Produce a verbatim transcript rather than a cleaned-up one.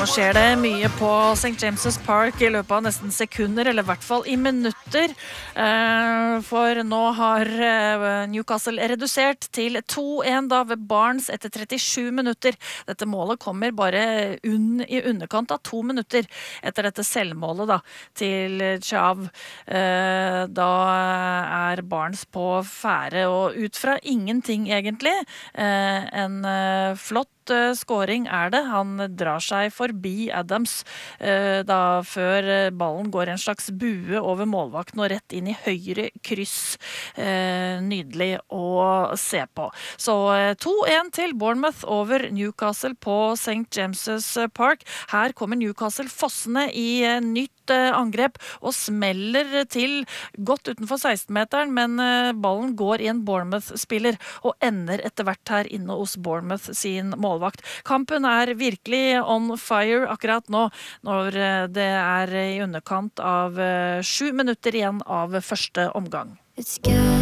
Nå skjer det mye på Saint James' Park I løpet av nesten sekunder, eller I hvert fall I minutter. For nå har Newcastle redusert til to en da ved Barnes etter trettisju minutter. Dette målet kommer bare un I underkant av to minutter etter dette selvmålet da, til Chav. Da er Barnes på fære, og ut fra ingenting egentlig. En flott scoring er det. Han drar seg forbi Adams eh, da før ballen går en slags bue over målvakten og rett inn I høyre kryss. Eh, nydelig å se på. Så eh, to en til Bournemouth over Newcastle på Saint James' Park. Her kommer Newcastle fossende I eh, nytt eh, angrep og smeller til godt utenfor seksten-meteren, men eh, ballen går I en Bournemouth-spiller og ender etter hvert her inne hos Bournemouth sin mål. Kampen er virkelig on fire akkurat nå, når det er I underkant av sju minutter igjen av første omgang.